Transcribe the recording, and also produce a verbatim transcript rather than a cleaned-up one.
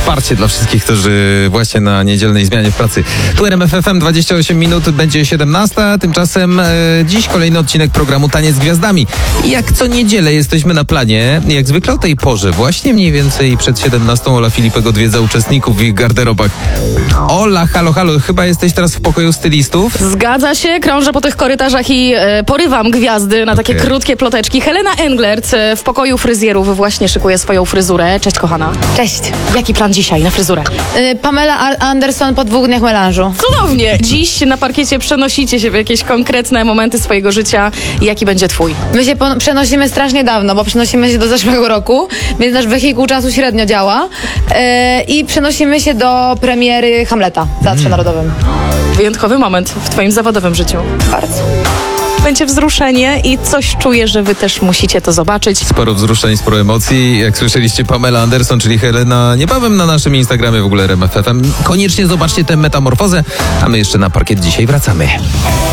wsparcie dla wszystkich, którzy właśnie na niedzielnej zmianie w pracy. Tu R M F F M, dwadzieścia osiem minut, będzie siedemnasta, tymczasem e, dziś kolejny odcinek programu Taniec z Gwiazdami. I jak co niedzielę jesteśmy na planie, jak zwykle o tej porze, właśnie mniej więcej przed siedemnastą Ola Filipek odwiedza uczestników w ich garderobach. Ola, halo, halo, chyba jesteś teraz w pokoju stylistów? Zgadza się, krążę po tych korytarzach i e, porywam gwiazdy na takie Okay. krótkie ploteczki. Helena Englert e, w pokoju fryzjerów właśnie szykuje swoją fryzurę. Cześć, kochana. Cześć. Jaki plan dzisiaj na fryzurę? Y, Pamela Ar- Anderson po dwóch dniach melanżu. Cudownie! Dziś na parkiecie przenosicie się w jakieś konkretne momenty swojego życia. Jaki będzie twój? My się po- przenosimy strasznie dawno, bo przenosimy się do zeszłego roku, więc nasz wehikuł czasu średnio działa. Y, I przenosimy się do premiery Hamleta w Teatrze Narodowym. Wyjątkowy moment w twoim zawodowym życiu. Bardzo. Będzie wzruszenie i coś czuję, że wy też musicie to zobaczyć. Sporo wzruszeń, sporo emocji. Jak słyszeliście, Pamela Anderson, czyli Helena, niebawem na naszym Instagramie w ogóle R M F F M. Koniecznie zobaczcie tę metamorfozę, a my jeszcze na parkiet dzisiaj wracamy.